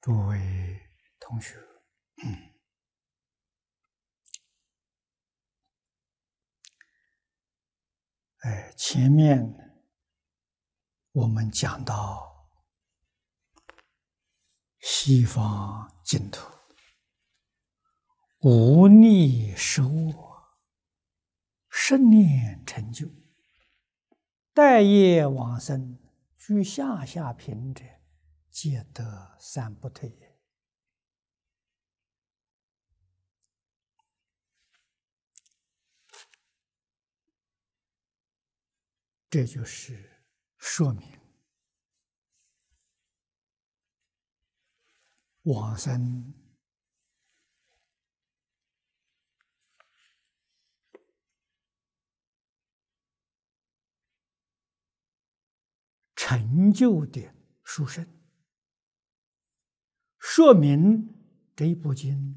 诸位同学，前面我们讲到西方净土无逆十恶，十念成就，待业往生，居下下品者，皆得三不退也。这就是说明往生成就的殊胜，说明这一部经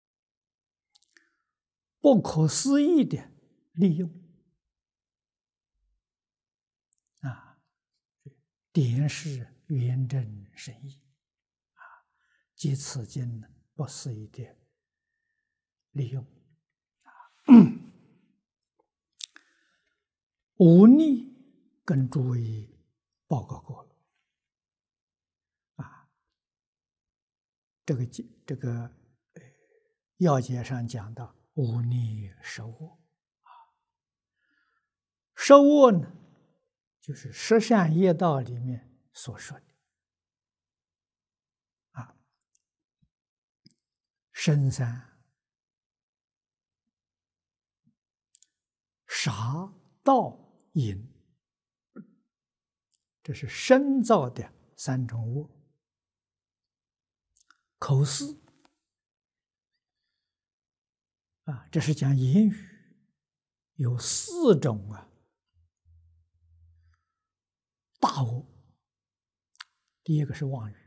不可思议的利用点是圆正深义即此经不思议的利用无逆跟诸位报告过了这个要解上讲到无逆十恶十恶呢，就是十善业道里面所说的生三、杀、盗、淫，这是身造的三种恶。口四这是讲言语，有四种大恶。第一个是妄语